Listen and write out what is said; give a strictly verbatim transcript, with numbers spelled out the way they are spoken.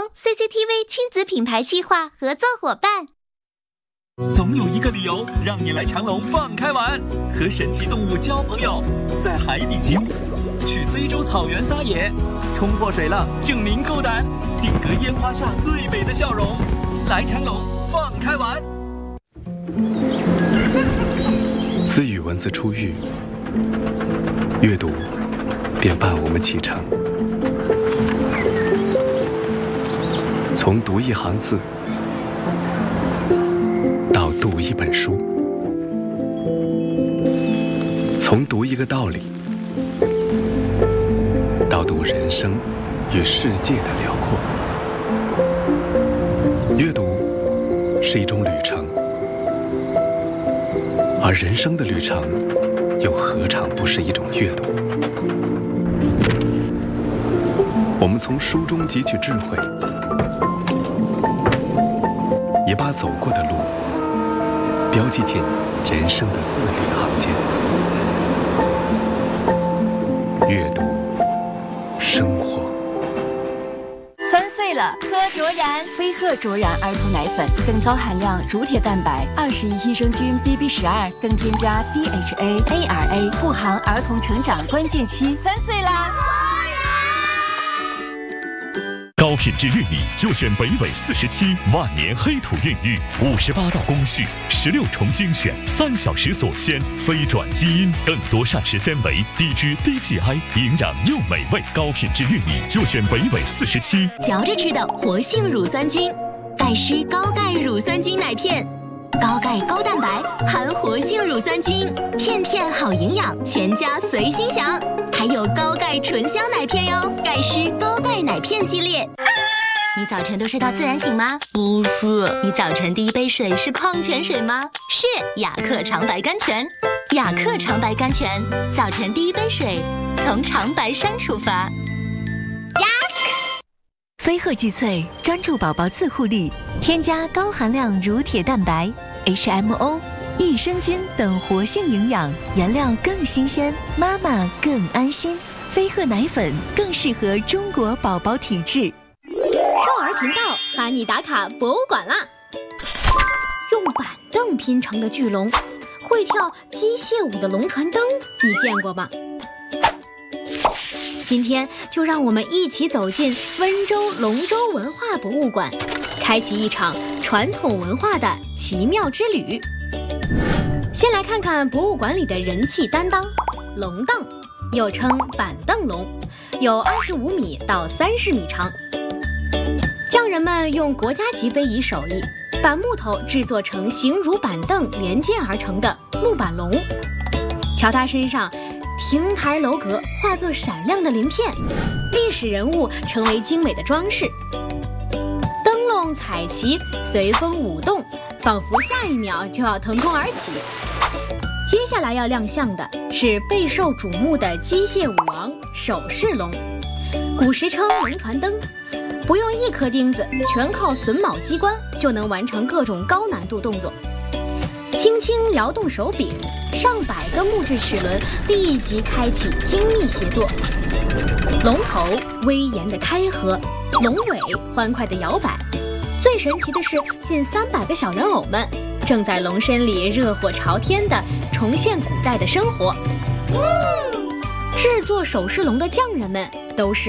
C C T V 亲子品牌计划合作伙伴。 总有一个理由让你来长隆放开玩，和神奇动物交朋友，在海底起舞，去非洲草原撒野，冲破水浪证明够胆，定格烟花下最美的笑容。来长隆放开玩。 自语文字出狱，阅读便伴我们启程。从读一行字到读一本书，从读一个道理到读人生与世界的辽阔。阅读是一种旅程，而人生的旅程又何尝不是一种阅读？我们从书中汲取智慧，也把走过的路标记进人生的字里行间。阅读，生活。 三岁了，喝卓然，飞鹤卓然儿童奶粉，更高含量乳铁蛋白，二十亿益生菌 B B 十二，更添加 D H A A R A， 护航儿童成长关键期。三岁啦！ 高品质玉米就选北纬四十七，万年黑土孕育，五十八道工序，十六重精选，三小时锁鲜，非转基因，更多膳食纤维，低脂低 G I， 营养又美味。高品质玉米就选北纬四十七。 嚼着吃的活性乳酸菌，盖施高钙乳酸菌奶片，高钙高蛋白，含活性乳酸菌，片片好营养，全家随心享。还有高钙醇香奶片哟，盖施高钙奶片系列。你早晨都睡到自然醒吗？不是。你早晨第一杯水是矿泉水吗？是雅克长白甘泉。雅克长白甘泉，早晨第一杯水从长白山出发。呀！ 飞鹤济萃专注宝宝自护力，添加高含量乳铁蛋白、H M O、益生菌等活性营养，原料更新鲜，妈妈更安心。飞鹤奶粉更适合中国宝宝体质。 少儿频道喊你打卡博物馆啦！用板凳拼成的巨龙，会跳机械舞的龙船灯，你见过吗？今天就让我们一起走进温州龙舟文化博物馆，开启一场传统文化的奇妙之旅。先来看看博物馆里的人气担当——龙凳，又称板凳龙，有二十五米到三十米长。匠人们用国家级非遗手艺，把木头制作成形如板凳连接而成的木板龙。瞧它身上亭台楼阁化作闪亮的鳞片，历史人物成为精美的装饰。灯笼彩旗随风舞动，仿佛下一秒就要腾空而起。接下来要亮相的是备受瞩目的机械舞王手势龙，古时称龙船灯。不用一颗钉子，全靠榫卯机关就能完成各种高难度动作。轻轻摇动手柄，上百个木质齿轮立即开启精密协作。龙头威严的开合，龙尾欢快的摇摆。最神奇的是，近三百个小人偶们正在龙身里热火朝天地重现古代的生活。制作手势龙的匠人们都是